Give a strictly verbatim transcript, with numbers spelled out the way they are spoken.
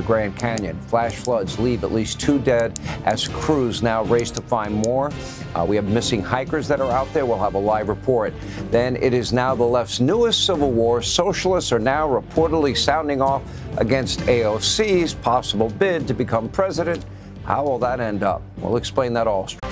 Grand Canyon. Flash floods leave at least two dead as crews now race to find more. Uh, we have missing hikers that are out there. We'll have a live report. Then it is now the left's newest civil war. Socialists are now reportedly sounding off against A O C's possible bid to become president. How will that end up? We'll explain that all.